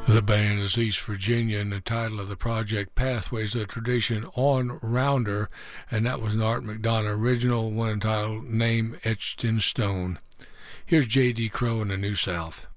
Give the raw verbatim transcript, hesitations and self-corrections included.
The band is East Virginia, and the title of the project, Pathways of Tradition on Rounder, and that was an Art McDonough original, one entitled Name Etched in Stone. Here's J D. Crowe in the New South.